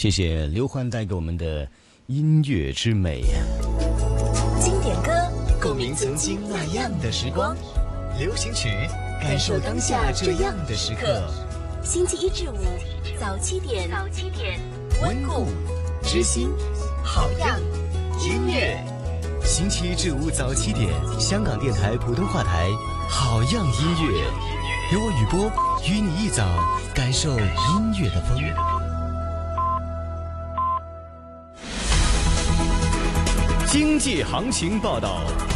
谢谢刘欢带给我们的音乐之美。 经典歌， 共鸣曾经那样的时光；流行曲，感受当下这样的时刻。 星期一至五早7点， 温故知新，好样音乐。星期一至五早7点，香港电台普通话台，好样音乐，由我雨波与你一早感受音乐的风。 经济行情报道。